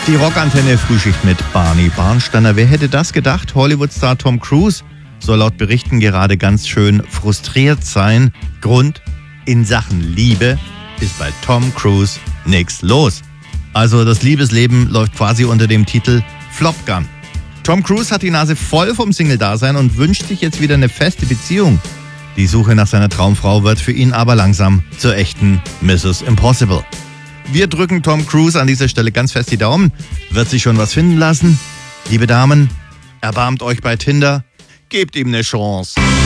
Die Rockantenne Frühschicht mit Barney Barnsteiner. Wer hätte das gedacht? Hollywood-Star Tom Cruise soll laut Berichten gerade ganz schön frustriert sein. Grund: in Sachen Liebe ist bei Tom Cruise nichts los. Also das Liebesleben läuft quasi unter dem Titel Flop Gun. Tom Cruise hat die Nase voll vom Single-Dasein und wünscht sich jetzt wieder eine feste Beziehung. Die Suche nach seiner Traumfrau wird für ihn aber langsam zur echten Mrs. Impossible. Wir drücken Tom Cruise an dieser Stelle ganz fest die Daumen. Wird sich schon was finden lassen? Liebe Damen, erbarmt euch bei Tinder. Gebt ihm eine Chance.